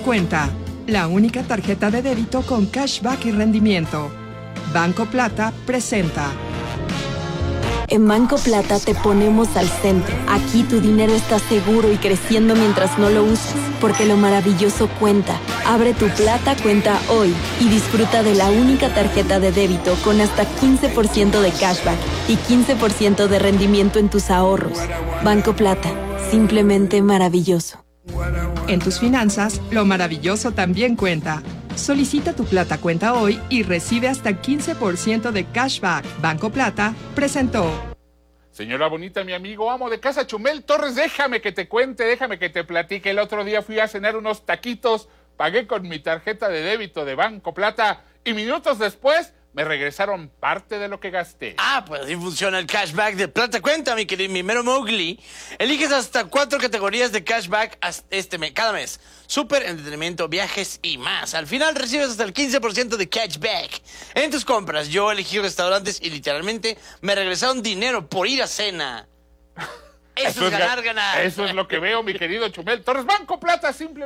Cuenta, la única tarjeta de débito con cashback y rendimiento. Banco Plata presenta. En Banco Plata te ponemos al centro. Aquí tu dinero está seguro y creciendo mientras no lo usas, porque lo maravilloso cuenta. Abre tu Plata Cuenta hoy y disfruta de la única tarjeta de débito con hasta 15% de cashback y 15% de rendimiento en tus ahorros. Banco Plata, simplemente maravilloso. En tus finanzas, lo maravilloso también cuenta. Solicita tu Plata Cuenta hoy y recibe hasta 15% de cashback. Banco Plata presentó. Señora bonita, mi amigo amo de casa, Chumel Torres, déjame que te cuente, déjame que te platique. El otro día fui a cenar unos taquitos, pagué con mi tarjeta de débito de Banco Plata y minutos después me regresaron parte de lo que gasté. Pues así funciona el cashback de Plata Cuenta, mi querido, mi mero Mowgli. Eliges hasta 4 categorías de cashback cada mes. Súper, entretenimiento, viajes y más. Al final recibes hasta el 15% de cashback en tus compras. Yo elegí restaurantes y literalmente me regresaron dinero por ir a cena. Eso es ganar. Eso es lo que veo, mi querido Chumel Torres. Banco Plata, simple.